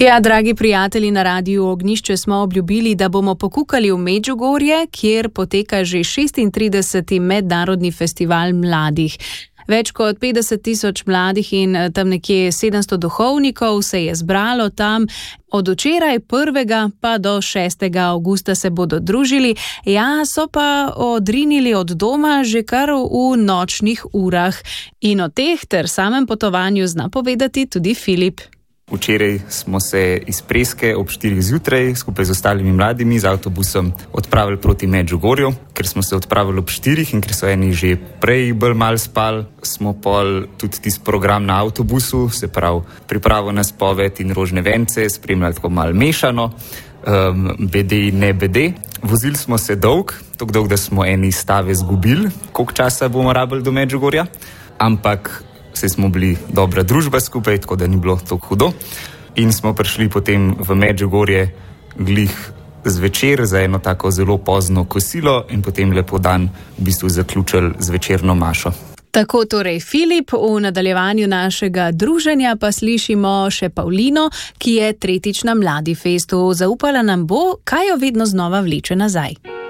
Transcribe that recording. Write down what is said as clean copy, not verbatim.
Ja, dragi prijatelji, na Radiu Ognjišče smo obljubili, da bomo pokukali v Medžugorje, kjer poteka že 36. mednarodni festival mladih. Več kot 50,000 mladih in tam nekje 700 duhovnikov se je zbralo tam. Od včeraj 1. pa do 6. avgusta se bodo družili, ja, so pa odrinili od doma že kar v nočnih urah. In o teh ter samem potovanju zna povedati tudi Filip. Včeraj smo se iz Preske ob 4 zjutraj skupaj z ostalimi mladimi z avtobusom odpravili proti Medžugorju. Ker smo se odpravili ob 4 in ker so eni že prej bolj malo spali, smo pol tudi tisti program na avtobusu, se pravi pripravo na spoved in rožne vence, spremljali tako malo mešano, bede in ne bede. Vozili smo se tako dolg, da smo eni stave zgubili, koliko časa bomo rabili do Medžugorja, ampak saj smo bili dobra družba skupaj, tako da ni bilo tako hudo. In smo prišli potem v Medžugorje glih zvečer za eno tako zelo pozno kosilo in potem lepo dan v bistvu zaključili z večerno mašo. Tako torej Filip, v nadaljevanju našega druženja pa slišimo še Pavlino, ki je tretjič na Mladifestu. Zaupala nam bo, kaj jo vedno znova vleče nazaj.